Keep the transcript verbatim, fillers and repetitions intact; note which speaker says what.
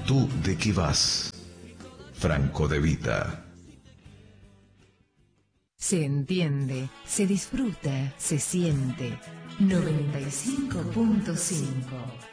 Speaker 1: ¿Tú de qué vas? Franco De Vita.
Speaker 2: Se entiende, se disfruta, se siente. noventa y cinco punto cinco